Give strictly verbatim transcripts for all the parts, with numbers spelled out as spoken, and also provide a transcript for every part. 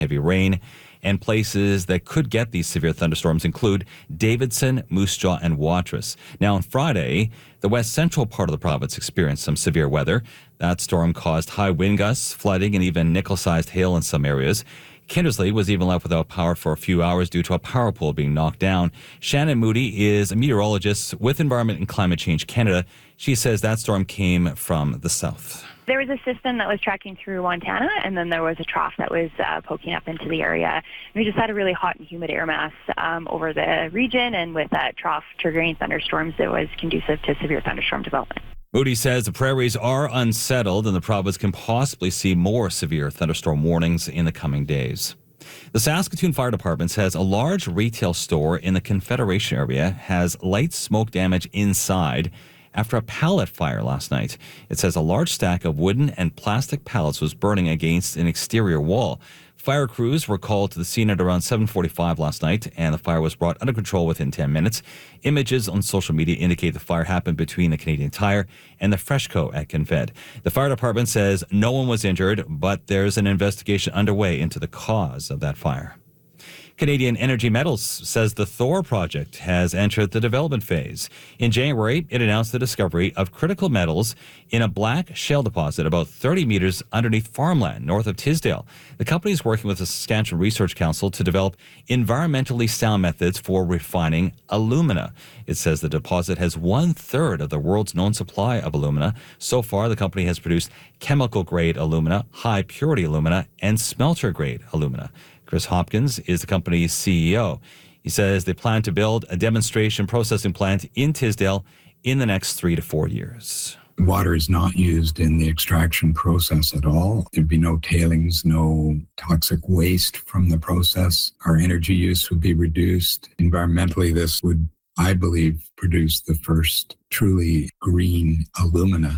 heavy rain. And places that could get these severe thunderstorms include Davidson, Moose Jaw, and Watrous. Now, on Friday, the west central part of the province experienced some severe weather. That storm caused high wind gusts, flooding, and even nickel-sized hail in some areas. Kindersley was even left without power for a few hours due to a power pole being knocked down. Shannon Moody is a meteorologist with Environment and Climate Change Canada. She says that storm came from the south. There was a system that was tracking through Montana, and then there was a trough that was uh, poking up into the area. And we just had a really hot and humid air mass um, over the region, and with that trough triggering thunderstorms, it was conducive to severe thunderstorm development. Moody says the prairies are unsettled and the province can possibly see more severe thunderstorm warnings in the coming days. The Saskatoon Fire Department says a large retail store in the Confederation area has light smoke damage inside after a pallet fire last night. It says a large stack of wooden and plastic pallets was burning against an exterior wall. Fire crews were called to the scene at around seven forty-five last night, and the fire was brought under control within ten minutes. Images on social media indicate the fire happened between the Canadian Tire and the Freshco at Confed. The fire department says no one was injured, but there's an investigation underway into the cause of that fire. Canadian Energy Metals says the Thor project has entered the development phase. In January, it announced the discovery of critical metals in a black shale deposit about thirty meters underneath farmland north of Tisdale. The company is working with the Saskatchewan Research Council to develop environmentally sound methods for refining alumina. It says the deposit has one-third of the world's known supply of alumina. So far, the company has produced chemical-grade alumina, high-purity alumina, and smelter-grade alumina. Chris Hopkins is the company's C E O. He says they plan to build a demonstration processing plant in Tisdale in the next three to four years. Water is not used in the extraction process at all. There'd be no tailings, no toxic waste from the process. Our energy use would be reduced. Environmentally, this would, I believe, produce the first truly green alumina.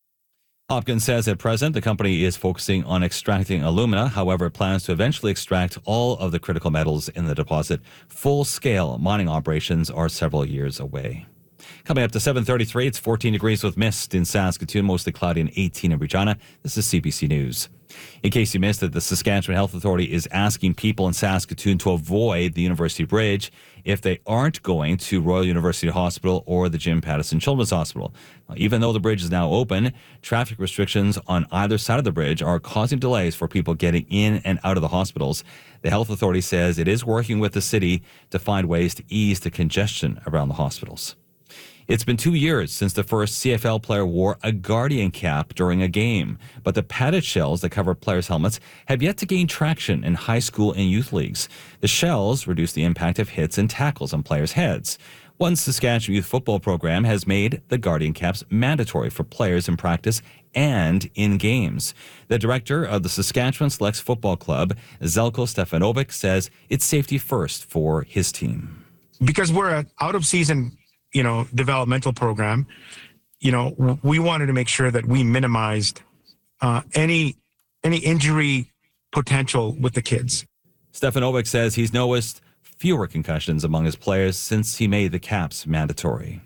Hopkins says at present the company is focusing on extracting alumina. However, it plans to eventually extract all of the critical metals in the deposit. Full-scale mining operations are several years away. Coming up to seven thirty-three, it's fourteen degrees with mist in Saskatoon, mostly cloudy, and eighteen in Regina. This is C B C News. In case you missed it, the Saskatchewan Health Authority is asking people in Saskatoon to avoid the University Bridge if they aren't going to Royal University Hospital or the Jim Pattison Children's Hospital. Now, even though the bridge is now open, traffic restrictions on either side of the bridge are causing delays for people getting in and out of the hospitals. The Health Authority says it is working with the city to find ways to ease the congestion around the hospitals. It's been two years since the first C F L player wore a Guardian cap during a game, but the padded shells that cover players' helmets have yet to gain traction in high school and youth leagues. The shells reduce the impact of hits and tackles on players' heads. One Saskatchewan youth football program has made the Guardian caps mandatory for players in practice and in games. The director of the Saskatchewan Selects Football Club, Zelko Stefanovic, says it's safety first for his team. Because we're an out-of-season you know, developmental program, you know, we wanted to make sure that we minimized uh, any any injury potential with the kids. Stefanovic says he's noticed fewer concussions among his players since he made the caps mandatory.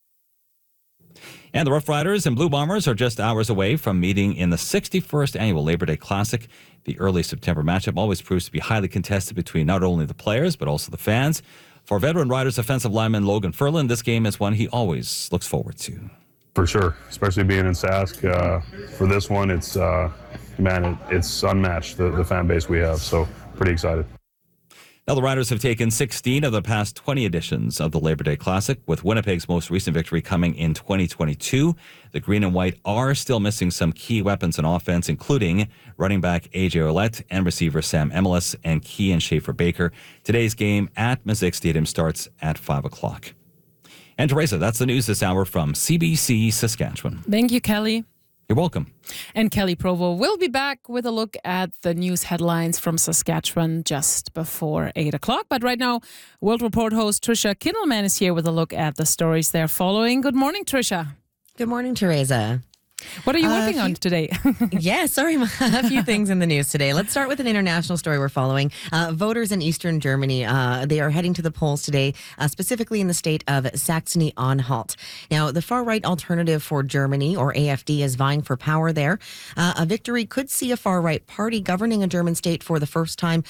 And the Rough Riders and Blue Bombers are just hours away from meeting in the sixty-first annual Labor Day Classic. The early September matchup always proves to be highly contested between not only the players but also the fans. For veteran Riders offensive lineman Logan Ferland, this game is one he always looks forward to. For sure, especially being in Sask. Uh, for this one, it's, uh, man, it, it's unmatched, the, the fan base we have, so pretty excited. Now, the Riders have taken sixteen of the past twenty editions of the Labor Day Classic, with Winnipeg's most recent victory coming in twenty twenty-two. The Green and White are still missing some key weapons on offense, including running back A J Ouellette and receiver Sam Emelis and Key and Schaefer Baker. Today's game at Mazik Stadium starts at five o'clock. And Teresa, that's the news this hour from C B C Saskatchewan. Thank you, Kelly. You're welcome. And Kelly Provo will be back with a look at the news headlines from Saskatchewan just before eight o'clock. But right now, World Report host Tricia Kindelman is here with a look at the stories they're following. Good morning, Tricia. Good morning, Teresa. What are you Uh, working few- on today? Yeah, sorry, a few things in the news today. Let's start with an international story we're following. Uh, voters in Eastern Germany, uh, they are heading to the polls today, uh, specifically in the state of Saxony-Anhalt. Now, the far-right Alternative for Germany, or A F D, is vying for power there. Uh, a victory could see a far-right party governing a German state for the first time